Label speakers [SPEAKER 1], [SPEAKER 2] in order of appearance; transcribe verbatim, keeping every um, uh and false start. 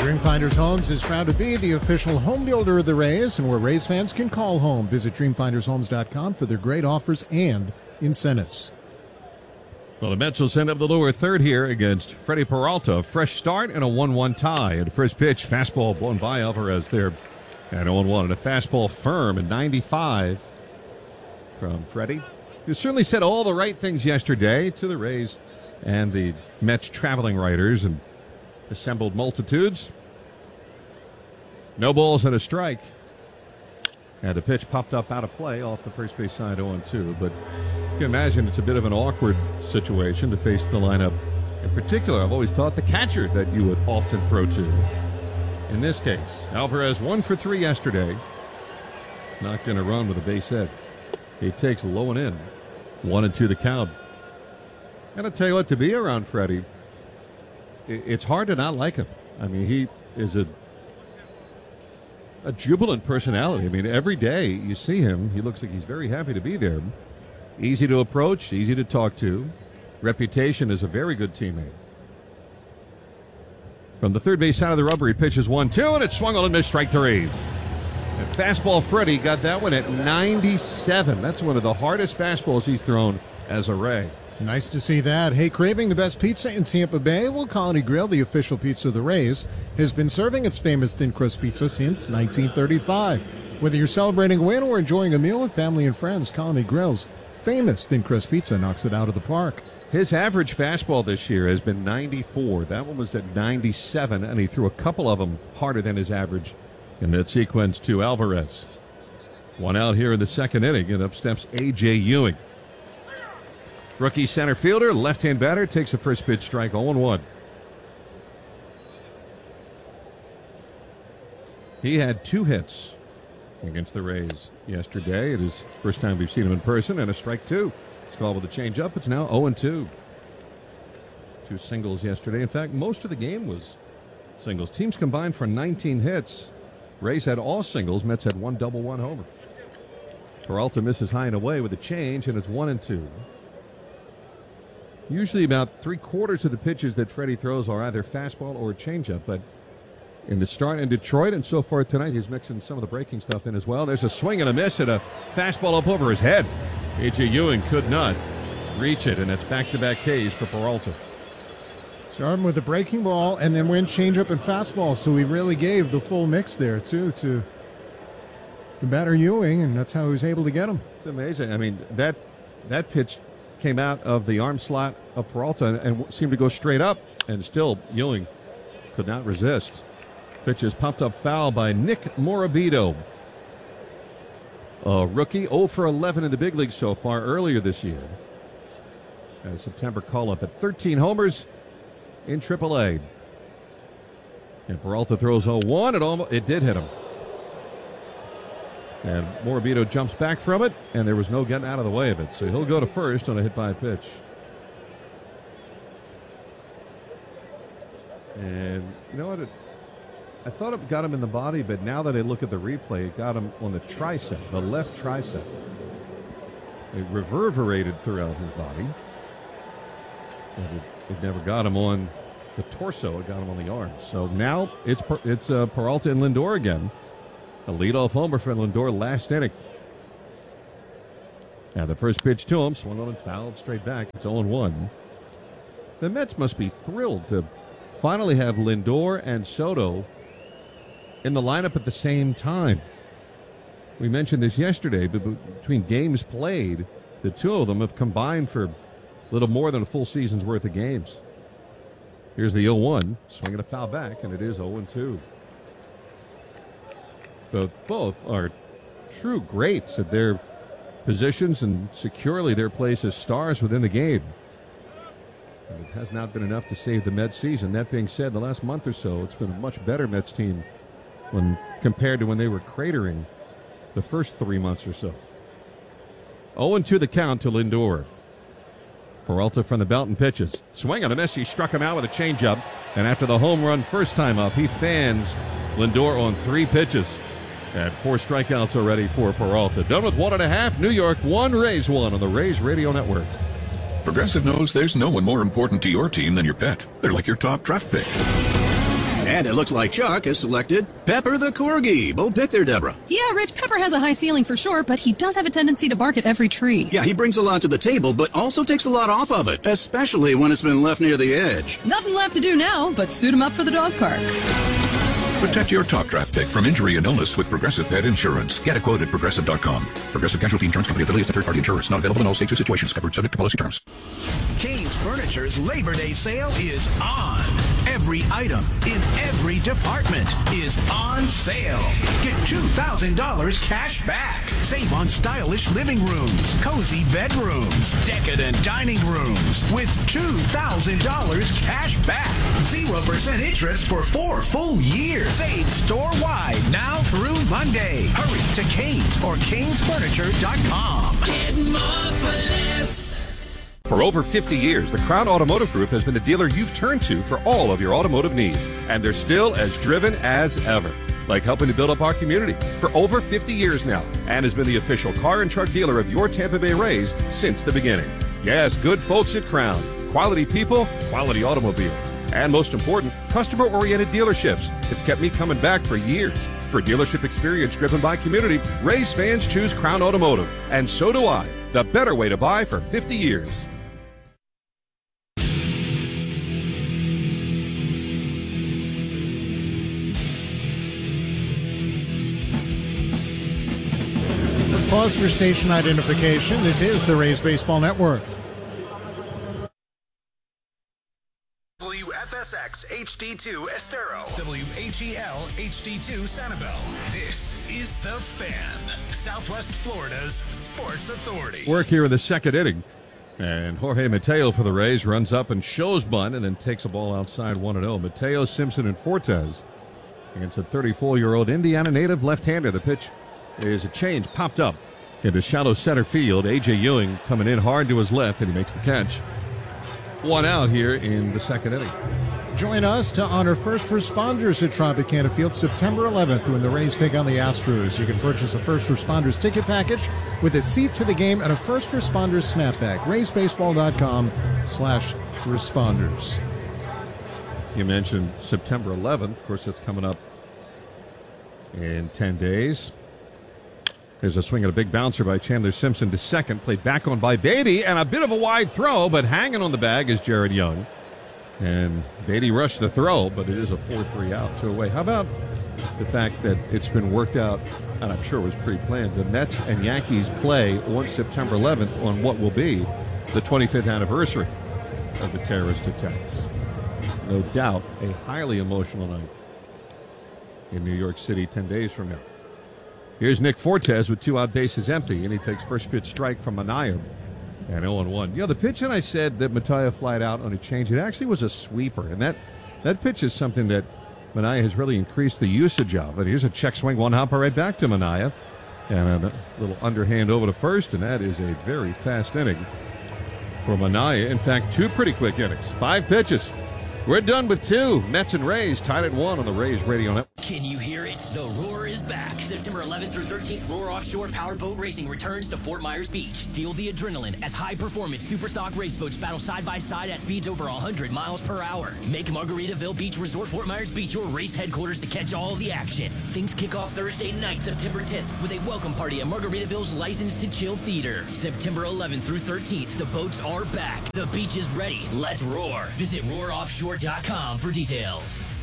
[SPEAKER 1] Dreamfinders Homes is proud to be the official home builder of the Rays, and where Rays fans can call home. Visit dream finders homes dot com for their great offers and incentives.
[SPEAKER 2] Well, the Mets will send up the lower third here against Freddie Peralta. Fresh start and a one one tie. And first pitch, fastball blown by Alvarez there at oh one. And a fastball firm at ninety-five from Freddie. He certainly said all the right things yesterday to the Rays and the Mets traveling writers and assembled multitudes. No balls and a strike. And the pitch popped up out of play off the first base side oh one two. But you can imagine it's a bit of an awkward situation to face the lineup. In particular, I've always thought the catcher that you would often throw to. In this case, Alvarez one for three yesterday. Knocked in a run with a base hit. He takes low and in. One and two the count. And I'll tell you what, to be around Freddie, it's hard to not like him. I mean, he is a a jubilant personality. I mean, every day you see him, he looks like he's very happy to be there. Easy to approach, easy to talk to. Reputation as a very good teammate. From the third base side of the rubber, he pitches one two, and it's swung on and missed, strike three. And fastball Freddie got that one at ninety-seven. That's one of the hardest fastballs he's thrown as a Ray.
[SPEAKER 1] Nice to see that. Hey, craving the best pizza in Tampa Bay? Well, Colony Grill, the official pizza of the Rays, has been serving its famous thin crust pizza since nineteen thirty-five. Whether you're celebrating a win or enjoying a meal with family and friends, Colony Grill's famous thin crust pizza knocks it out of the park.
[SPEAKER 2] His average fastball this year has been ninety-four. That one was at ninety-seven, and he threw a couple of them harder than his average in that sequence to Alvarez. One out here in the second inning, and up steps A J. Ewing. Rookie center fielder, left-hand batter, takes a first pitch strike, oh one. He had two hits against the Rays yesterday. It is first time we've seen him in person, and a strike two. It's called with a changeup. It's now oh two. Two singles yesterday. In fact, most of the game was singles. Teams combined for nineteen hits. Rays had all singles. Mets had one double, one homer. Peralta misses high and away with a change, and it's one and two. Usually about three-quarters of the pitches that Freddie throws are either fastball or changeup, but in the start in Detroit and so far tonight, he's mixing some of the breaking stuff in as well. There's a swing and a miss and a fastball up over his head. A J. Ewing could not reach it, and it's back-to-back Ks for Peralta.
[SPEAKER 1] Starting with the breaking ball and then went changeup and fastball, so he really gave the full mix there, too, to the batter Ewing, and that's how he was able to get him.
[SPEAKER 2] It's amazing. I mean, that that pitch came out of the arm slot of Peralta and seemed to go straight up, and still Ewing could not resist. Pitch is popped up foul by Nick Morabito. A rookie, oh for eleven in the big league so far earlier this year. A September call-up at thirteen homers in triple A. And Peralta throws oh one. It, almost, it did hit him. And Morabito jumps back from it, and there was no getting out of the way of it. So he'll go to first on a hit by pitch. And you know what? It, I thought it got him in the body, but now that I look at the replay, it got him on the tricep, the left tricep. It reverberated throughout his body. But it, it never got him on the torso. It got him on the arms. So now it's it's uh, Peralta and Lindor again. A leadoff homer for Lindor last inning. And the first pitch to him, swung on and fouled straight back. It's oh one. The Mets must be thrilled to finally have Lindor and Soto in the lineup at the same time. We mentioned this yesterday, but between games played, the two of them have combined for a little more than a full season's worth of games. Here's the oh one, swinging a foul back, and it is oh two. Both, both are true greats at their positions and securely their place as stars within the game. And it has not been enough to save the Mets season. That being said, the last month or so, it's been a much better Mets team when compared to when they were cratering the first three months or so. oh two the count to Lindor. Peralta from the belt and pitches. Swing on a miss. He struck him out with a changeup. And after the home run first time up, he fans Lindor on three pitches. And four strikeouts already for Peralta. Done with one and a half. New York one, Rays one on the Rays Radio Network.
[SPEAKER 3] Progressive knows there's no one more important to your team than your pet. They're like your top draft pick. And it looks like Chuck has selected Pepper the Corgi. Bold pick there, Deborah.
[SPEAKER 4] Yeah, Rich, Pepper has a high ceiling for sure, but he does have a tendency to bark at every tree.
[SPEAKER 3] Yeah, he brings a lot to the table, but also takes a lot off of it, especially when it's been left near the edge.
[SPEAKER 4] Nothing left to do now but suit him up for the dog park.
[SPEAKER 5] Protect your top draft pick from injury and illness with Progressive Pet Insurance. Get a quote at progressive dot com. Progressive Casualty Insurance Company affiliates and third-party insurers. Not available in all states or situations. Covered subject to policy terms.
[SPEAKER 6] Kane's Furniture's Labor Day sale is on. Every item in every department is on sale. Get two thousand dollars cash back. Save on stylish living rooms, cozy bedrooms, decadent dining rooms with two thousand dollars cash back. zero percent interest for four full years. Save store-wide now through Monday. Hurry to Kane's or Kanes Furniture dot com.
[SPEAKER 7] Get more for less.
[SPEAKER 2] For over fifty years, the Crown Automotive Group has been the dealer you've turned to for all of your automotive needs. And they're still as driven as ever, like helping to build up our community for over fifty years now, and has been the official car and truck dealer of your Tampa Bay Rays since the beginning. Yes, good folks at Crown. Quality people, quality automobiles. And most important, customer-oriented dealerships. It's kept me coming back for years. For dealership experience driven by community, Rays fans choose Crown Automotive. And so do I. The better way to buy for fifty years.
[SPEAKER 1] Let's pause for station identification. This is the Rays Baseball Network.
[SPEAKER 6] W F S X H D two Estero. W H E L H D two Sanibel. This is The Fan, Southwest Florida's sports authority.
[SPEAKER 2] Work here in the second inning. And Jorge Mateo for the Rays runs up and shows bunt and then takes a ball outside one and oh. Mateo, Simpson, and Fortes against a thirty-four-year-old Indiana native left-hander. The pitch is a change, popped up into shallow center field. A J. Ewing coming in hard to his left, and he makes the catch. One out here in the second inning.
[SPEAKER 1] Join us to honor first responders at Tropicana Field September eleventh when the Rays take on the Astros. You can purchase a first responders ticket package with a seat to the game and a first responders snapback. Rays Baseball dot com slash responders.
[SPEAKER 2] You mentioned September eleventh. Of course, that's coming up in ten days. There's a swing at a big bouncer by Chandler Simpson to second. Played back on by Beatty, and a bit of a wide throw, but hanging on the bag is Jared Young. And Beatty rushed the throw, but it is a four three out, two away. How about the fact that it's been worked out, and I'm sure it was pre-planned, the Mets and Yankees play on September eleventh on what will be the twenty-fifth anniversary of the terrorist attacks. No doubt a highly emotional night in New York City ten days from now. Here's Nick Fortes with two out bases empty, and he takes first pitch strike from Minaya. And oh and one. You know, the pitch that I said that Minaya flied out on a change, it actually was a sweeper. And that, that pitch is something that Minaya has really increased the usage of. And here's a check swing, one hopper right back to Minaya. And a little underhand over to first, and that is a very fast inning for Minaya. In fact, two pretty quick innings. Five pitches. We're done with two. Mets and Rays tied at one on the Rays Radio Network.
[SPEAKER 7] Can you hear it? The Roar is back. September eleventh through thirteenth, Roar Offshore Powerboat Racing returns to Fort Myers Beach. Feel the adrenaline as high-performance superstock race boats battle side-by-side at speeds over one hundred miles per hour. Make Margaritaville Beach Resort Fort Myers Beach your race headquarters to catch all of the action. Things kick off Thursday night, September tenth, with a welcome party at Margaritaville's License to Chill Theater. September eleventh through thirteenth, the boats are back. The beach is ready. Let's roar. Visit roar offshore dot com for details.